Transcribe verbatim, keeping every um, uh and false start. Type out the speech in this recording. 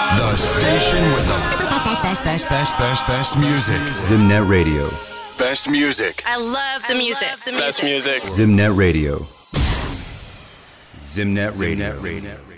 The station with the best, best, best, best, best, best, best music. Zimnet Radio. Best music. I love the music. Best music. Zimnet Radio. Zimnet Radio. Zimnet Radio.